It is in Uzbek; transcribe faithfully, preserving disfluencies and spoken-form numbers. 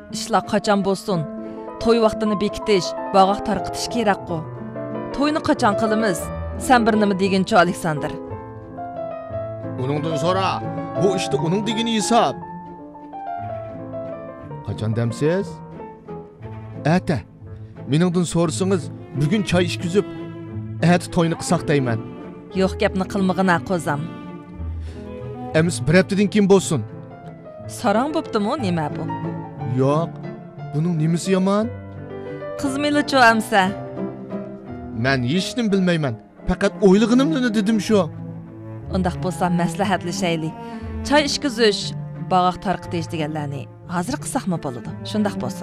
İşlar qachon bo'lsin? To'y vaqtini bekitish, bog'oq tarqitish kerak-ku. To'yni qachon qilamiz? Sen bir nima deginchi, Aleksandr? Uningdan so'ra. Bu işte uning degini hisob. Qachon demsiz? Ata. Meningdan so'rasangiz, bugun choy ichkizib, ati to'yni qilsaq deyman. Yo'q, gapni qilmag'ina qo'zam. Emis bir haftadan keyin bo'lsin. Sarang bo'ptimi, nima bu? Yo'q. Buning nimasi yomon? Qiz melichu amsa. Men hech nim bilmayman. Faqat o'ylig'inimni dedim shu. Undaq bo'lsa maslahatlashaylik. Choy ichkizish, bog'oq tarqitish deganlarni hozir qilsaqmi bo'ladi? Shundaq bo'lsin.